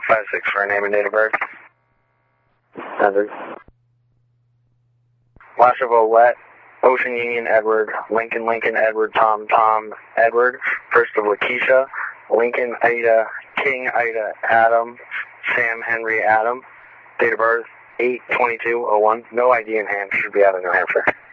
5-6 for a name and date of birth. Edward. Last of Olette, Ocean Union Edward, Lincoln Lincoln Edward, Tom Tom Edward. First of Lakeisha, Lincoln Ida, King Ida Adam, Sam Henry Adam. Date of birth 8/22/01. No ID in hand. Should be out of New Hampshire.